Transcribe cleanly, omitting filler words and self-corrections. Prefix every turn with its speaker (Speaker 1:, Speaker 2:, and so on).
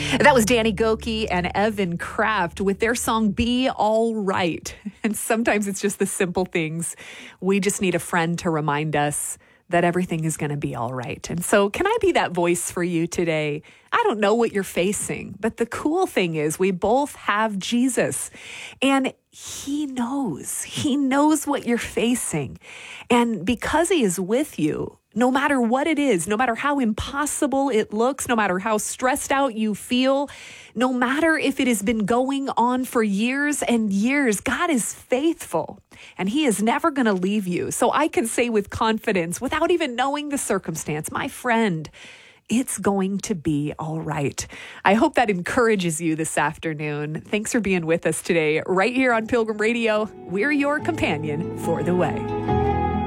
Speaker 1: That was Danny Goki and Evan Kraft with their song Be All Right. And sometimes it's just the simple things. We just need a friend to remind us that everything is going to be all right. And so can I be that voice for you today? I don't know what you're facing, but the cool thing is we both have Jesus, and He knows what you're facing. And because He is with you, no matter what it is, no matter how impossible it looks, no matter how stressed out you feel, no matter if it has been going on for years and years, God is faithful and He is never going to leave you. So I can say with confidence, without even knowing the circumstance, my friend, it's going to be all right. I hope that encourages you this afternoon. Thanks for being with us today, right here on Pilgrim Radio. We're your companion for the way.